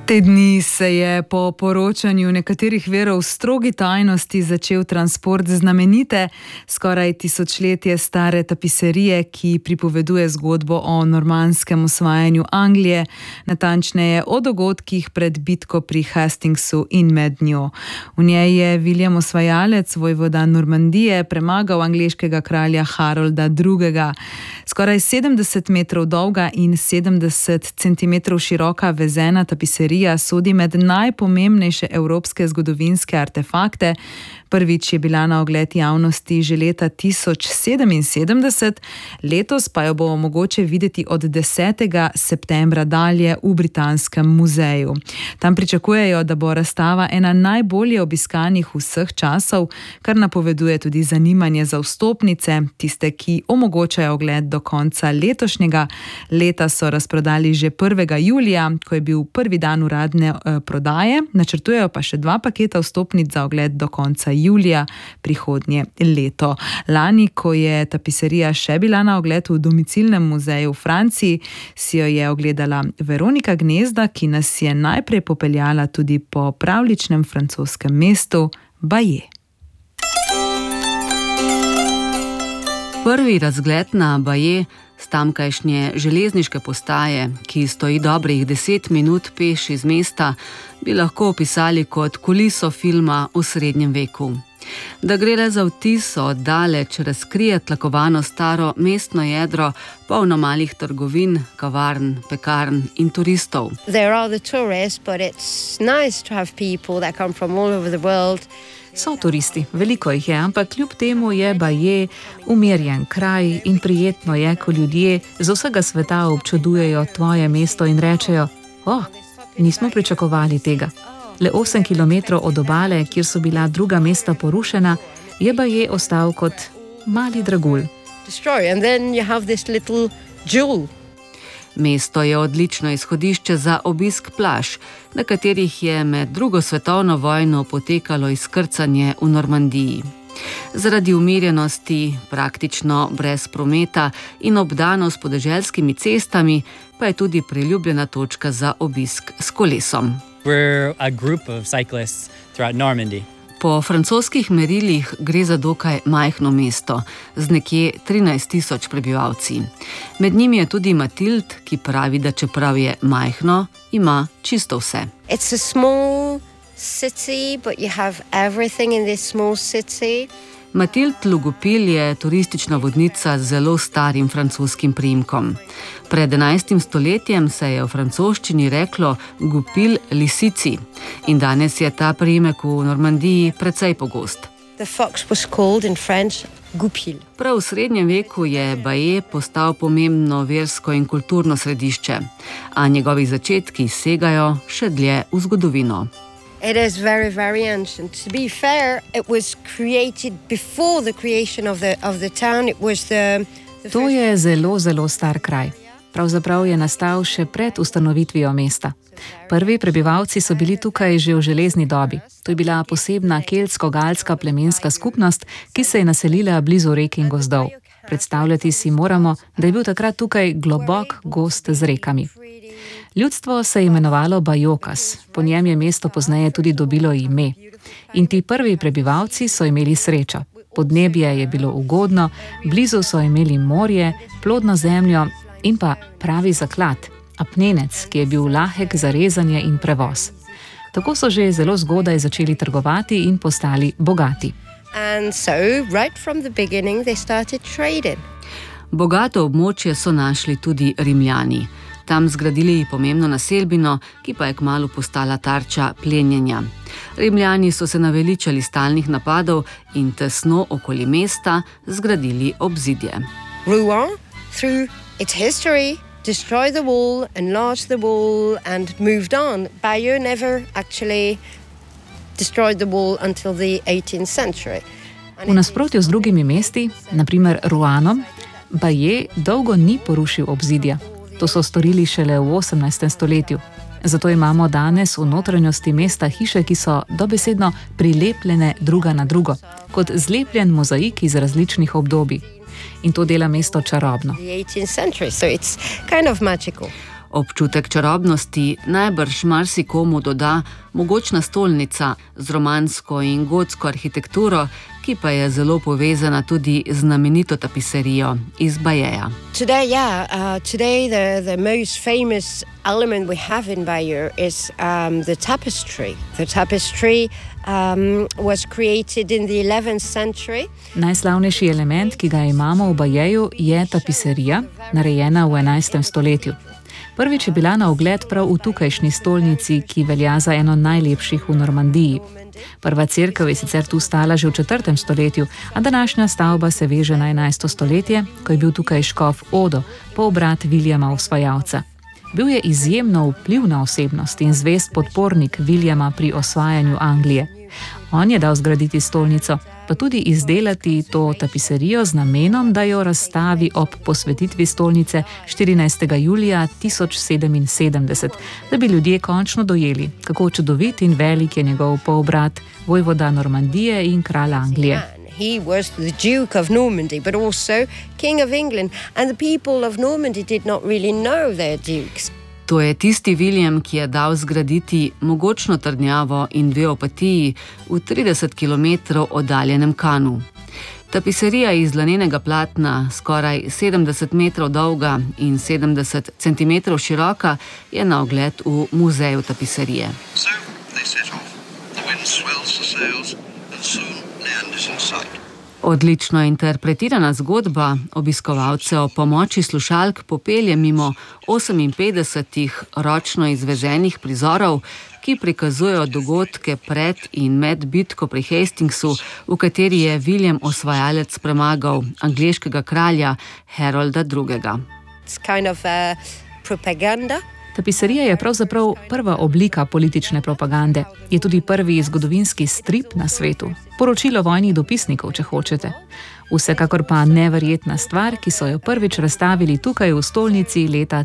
Te dni se je po poročanju nekaterih virov v strogi tajnosti začel transport znamenite, skoraj tisočletje stare tapiserije, ki pripoveduje zgodbo o normanskem osvajanju Anglije, natančneje o dogodkih pred bitko pri Hastingsu in med njo. V njej je William Osvajalec, vojvoda Normandije, premagal angleškega kralja Harolda II. Skoraj 70 metrov dolga in 70 centimetrov široka vezena tapiserija sodi med najpomembnejše evropske zgodovinske artefakte. Prvič je bila na ogled javnosti že leta 1077, letos pa jo bo mogoče videti od 10. septembra dalje v Britanskem muzeju. Tam pričakujejo, da bo razstava ena najbolje obiskanih vseh časov, kar napoveduje tudi zanimanje za vstopnice. Tiste, ki omogočajo ogled do konca letošnjega leta, so razprodali že 1. julija, ko je bil prvi dan uradne prodaje. Načrtujejo pa še 2 paketa vstopnic za ogled do konca julija prihodnje leto. Lani, ko je tapiserija še bila na ogled v domicilnem muzeju v Franciji, si jo je ogledala Veronika Gnezda, ki nas je najprej popeljala tudi po pravljičnem francoskem mestu Bayeux. Prvi razgled na Bayeux s tamkajšnje železniške postaje, ki stoji dobrih 10 minut peš iz mesta, bi lahko opisali kot kuliso filma v srednjem veku. Da gre le za vtis od daleč, razkrije tlakovano staro mestno jedro, polno malih trgovin, kavarn, pekarn in turistov. So turisti, veliko jih je, ampak kljub temu je Bayeux umirjen kraj in prijetno je, ko ljudje z vsega sveta občudujejo tvoje mesto in rečejo: nismo pričakovali tega. Le 8 kilometrov od obale, kjer so bila druga mesta porušena, je Bayeux ostal kot mali dragulj. Mesto je odlično izhodišče za obisk plaž, na katerih je med drugo svetovno vojno potekalo izkrcanje v Normandiji. Zaradi umirjenosti, praktično brez prometa in obdano s podeželskimi cestami, pa je tudi priljubljena točka za obisk s kolesom. We're a group of cyclists throughout Normandy. Po francoskih merilih gre za dokaj majhno mesto z nekje 13.000 prebivalci. Med njimi je tudi Mathilde, ki pravi, da čeprav je majhno, ima čisto vse. It's a small city, but you have everything in this small city. Mathilde Lugupil je turistična vodnica z zelo starim francoskim priimkom. Pred 11. stoletjem se je v francoščini reklo Goupil lisici in danes je ta priimek v Normandiji precej pogost. The fox was called in French Goupil. Prav v srednjem veku je Bayeux postal pomembno versko in kulturno središče, a njegovi začetki segajo še dlje v zgodovino. It is very, very ancient. To be fair, it was created before the creation of the town. It was To je zelo, zelo star kraj. Pravzaprav je nastal še pred ustanovitvijo mesta. Prvi prebivalci so bili tukaj že v železni dobi. To je bila posebna keltsko-galska plemenska skupnost, ki se je naselila blizu rek in gozdov. Predstavljati si moramo, da je bil takrat tukaj globok gozd z rekami. Ljudstvo se je imenovalo Bajokas, po njem je mesto pozneje tudi dobilo ime. In ti prvi prebivalci so imeli srečo. Podnebje je bilo ugodno, blizu so imeli morje, plodno zemljo in pa pravi zaklad, apnenec, ki je bil lahek za rezanje in prevoz. Tako so že zelo zgodaj začeli trgovati in postali bogati. And so, right from the beginning, they started trading. Bogato območje so našli tudi Rimljani. Tam zgradili pomembno naselbino, ki pa je kmalu postala tarča plenjenja. Rimljani so se naveličali stalnih napadov in tesno okoli mesta zgradili obzidje. Rouen, through its history, destroyed the wall, enlarged the wall and moved on. Bayeux never actually destroyed the wall until the 18th century. V nasprotju z drugimi mesti, naprimer Rouenom, Bayeux dolgo ni porušil obzidja. To so storili šele v 18. stoletju. Zato imamo danes v notranjosti mesta hiše, ki so dobesedno prilepljene druga na drugo, kot zlepljen mozaik iz različnih obdobij. In to dela mesto čarobno. Občutek čarobnosti najbrž marsikomu doda mogočna stolnica z romansko in gotsko arhitekturo, ki pa je zelo povezana tudi z znamenito tapiserijo iz Bayeja. Today the most famous element we have in Bayeux is the tapestry. The tapestry was created in the 11th century. Najslavnejši element, ki ga imamo v Bayeju, je tapiserija, narejena v 11. stoletju. Prvič je bila na ogled prav v tukajšnji stolnici, ki velja za eno najlepših v Normandiji. Prva cerkev je sicer tu stala že v 4. stoletju, a današnja stavba se veže na 11. stoletje, ko je bil tukaj škof Odo, polbrat Viljama Osvajalca. Bil je izjemno vplivna osebnost in zvest podpornik Viljama pri osvajanju Anglije. On je dal zgraditi stolnico, pa tudi izdelati to tapiserijo z namenom, da jo razstavi ob posvetitvi stolnice 14. julija 1077, da bi ljudje končno dojeli, kako čudovit in velik je njegov polbrat, vojvoda Normandije in kralj Anglije. He was the Duke of Normandy, but also King of England, and the people of Normandy did not really know their dukes. To je tisti William, ki je dal zgraditi mogočno trdnjavo in 2 opatiji v 30 km oddaljenem Cannesu. Tapiserija iz lanenega platna, skoraj 70 metrov dolga in 70 cm široka, je na ogled v muzeju tapiserije. Odlično interpretirana zgodba obiskovalce o pomoči slušalk popelje mimo 58 ročno izvezenih prizorov, ki prikazujejo dogodke pred in med bitko pri Hastingsu, v kateri je William Osvajalec premagal angleškega kralja Harolda II. It's kind of propaganda. Tapiserija je pravzaprav prva oblika politične propagande. Je tudi prvi zgodovinski strip na svetu. Poročilo vojnih dopisnikov, če hočete. Vsekakor pa neverjetna stvar, ki so jo prvič razstavili tukaj v stolnici leta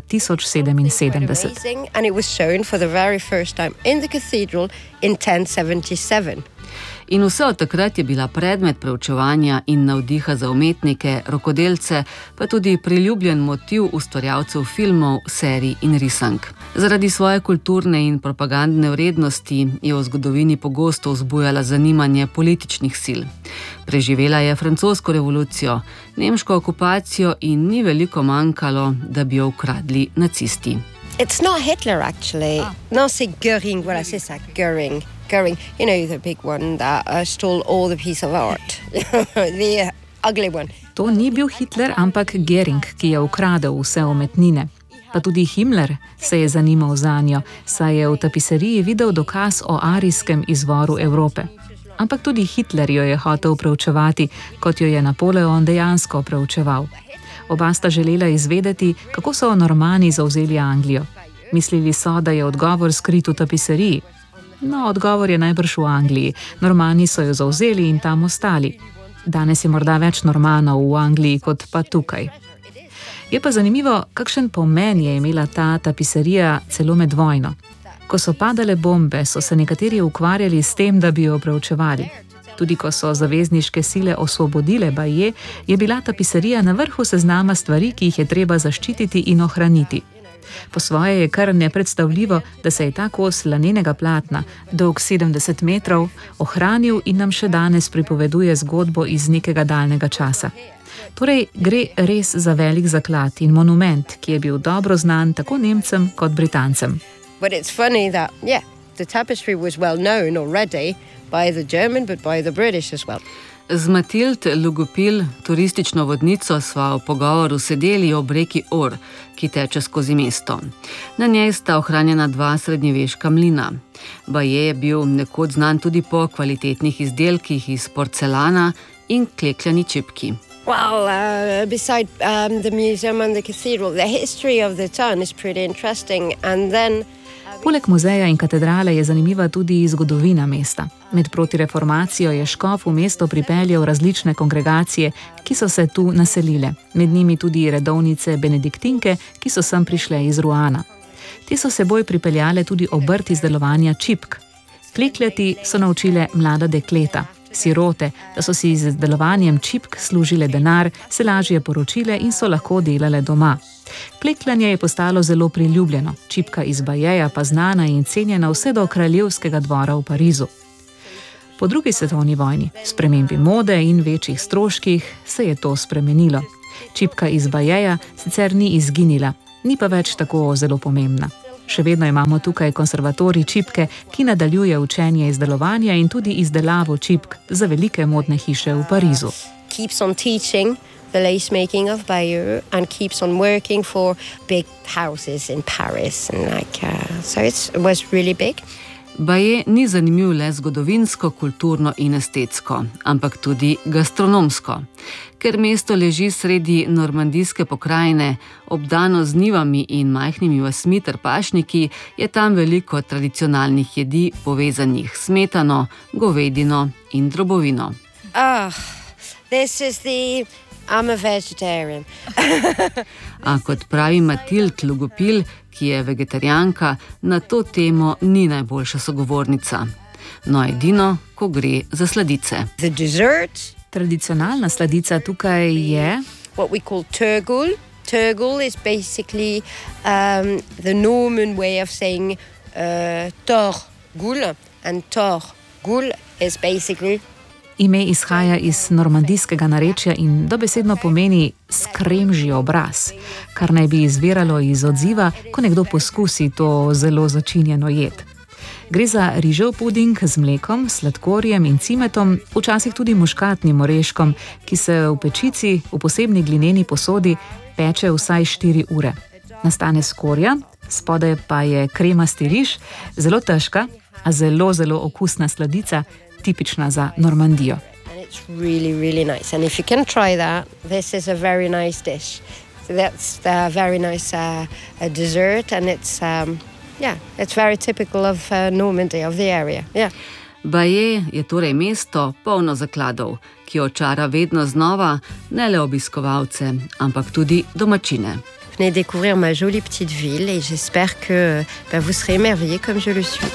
1077. And it was shown for the very first time in the cathedral in 1077. In vse od takrat je bila predmet preučevanja in navdiha za umetnike, rokodelce, pa tudi priljubljen motiv ustvarjalcev filmov, serij in risank. Zaradi svoje kulturne in propagandne vrednosti je v zgodovini pogosto vzbujala zanimanje političnih sil. Preživela je francosko revolucijo, nemško okupacijo in ni veliko manjkalo, da bi jo ukradli nacisti. It's not Hitler actually. Nazi Göring, what I say that Göring, you know, the big one that stole all the piece of art. The ugly one. To ni bil Hitler, ampak Göring, ki je ukradel vse umetnine. Pa tudi Himmler se je zanimal zanjo, saj je v tapiseriji videl dokaz o arijskem izvoru Evrope. Ampak tudi Hitler jo je hotel preučevati, kot jo je Napoleon dejansko preučeval. Oba sta želela izvedeti, kako so Normani zavzeli Anglijo. Mislili so, da je odgovor skrit v tapiseriji. No, odgovor je najbrž v Angliji. Normani so jo zavzeli in tam ostali. Danes je morda več Normanov v Angliji kot pa tukaj. Je pa zanimivo, kakšen pomen je imela ta tapiserija celo med vojno. Ko so padale bombe, so se nekateri ukvarjali s tem, da bi jo preučevali. Tudi ko so zavezniške sile osvobodile Bayeux, je bila tapiserija na vrhu seznama stvari, ki jih je treba zaščititi in ohraniti. Po svoje je kar nepredstavljivo, da se je ta kos lanenega platna, dolg 70 metrov, ohranil in nam še danes pripoveduje zgodbo iz nekega daljnega časa. Torej gre res za velik zaklad in monument, ki je bil dobro znan tako Nemcem kot Britancem. But it's funny that, the tapestry was well known already by the German, but by the British as well. Z Mathilde Lugopil, turistično vodnico, sva v pogovoru sedeli ob reki Or, ki teče skozi mesto. Na njej sta ohranjena 2 srednjeveška mlina. Bayeux je bil nekoč znan tudi po kvalitetnih izdelkih iz porcelana in klekljani čipki. Well, beside the museum and the cathedral, the history of the town is pretty interesting. And then Poleg muzeja in katedrale je zanimiva tudi zgodovina mesta. Med protireformacijo je škof v mesto pripeljal različne kongregacije, ki so se tu naselile. Med njimi tudi redovnice benediktinke, ki so sem prišle iz Roana. Te so seboj pripeljale tudi obrt izdelovanja čipk. Klekljati so naučile mlada dekleta. sirote, da so si z izdelovanjem čipk služile denar, se lažje poročile in so lahko delale doma. Klekljanje je postalo zelo priljubljeno, čipka iz Bajeja pa znana in cenjena vse do kraljevskega dvora v Parizu. Po drugi svetovni vojni, spremembi mode in večjih stroških, se je to spremenilo. Čipka iz Bajeja sicer ni izginila, ni pa več tako zelo pomembna. Še vedno imamo tukaj konservatorij čipke, ki nadaljuje učenje izdelovanja in tudi izdelavo čipk za velike modne hiše v Parizu. Keeps on teaching the lace making of Bayeux and keeps on working for big houses in Paris and so it was really big. Baje ni zanimiv le zgodovinsko, kulturno in estetsko, ampak tudi gastronomsko. Ker mesto leži sredi normandijske pokrajine, obdano z njivami in majhnimi vasmi ter pašniki, je tam veliko tradicionalnih jedi povezanih s smetano, govedino in drobovino. I'm a vegetarian. A kot pravi Mathilde Lugopil, ki je vegetarijanka, na to temo ni najboljša sogovornica. No, edino, ko gre za sladice. The dessert. Tradicionalna sladica tukaj je what we call turgul. Turgul is basically the Norman way of saying torgul, and torgul is basically. Ime izhaja iz normandijskega narečja in dobesedno pomeni skremžji obraz, kar naj bi izviralo iz odziva, ko nekdo poskusi to zelo začinjeno jed. Gre za rižev puding z mlekom, sladkorjem in cimetom, včasih tudi muškatnim oreškom, ki se v pečici v posebni glineni posodi peče vsaj 4 ure. Nastane skorja, spodaj pa je kremasti riž, zelo težka, a zelo, zelo okusna sladica, tipična za Normandijo. And it's really, really nice. And if you can try that, this is a very nice dish. So that's a very nice dessert, and it's very typical of Normandy, of the area. Yeah. Baje je torej mesto polno zakladov, ki očara vedno znova ne le obiskovalce, ampak tudi domačine. Venez découvrir ma jolie petite ville et j'espère que vous serez émerveillés comme je le suis.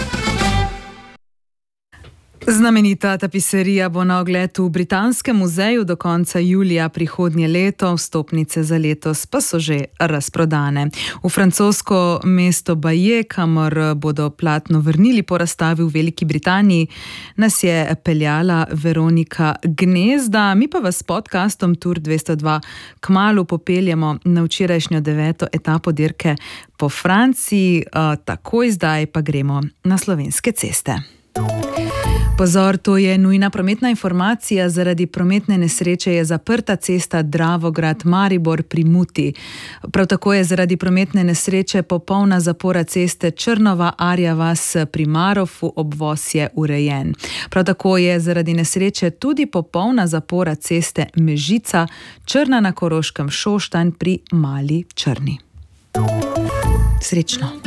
Znamenita tapiserija bo na ogled v Britanskem muzeju do konca julija prihodnje leto, vstopnice za letos pa so že razprodane. V francosko mesto Baje, kamor bodo platno vrnili po razstavi v Veliki Britaniji, nas je peljala Veronika Gnezda, mi pa vas s podcastom Tour 202 kmalu popeljemo na včerajšnjo 9. etapo dirke po Franciji, takoj zdaj pa gremo na slovenske ceste. Pozor, to je nujna prometna informacija. Zaradi prometne nesreče je zaprta cesta Dravograd-Maribor pri Muti. Prav tako je zaradi prometne nesreče popolna zapora ceste Črnova-Arja vas pri Marofu, obvoz je urejen. Prav tako je zaradi nesreče tudi popolna zapora ceste Mežica, Črna na Koroškem, Šoštanj pri Mali Črni. Srečno!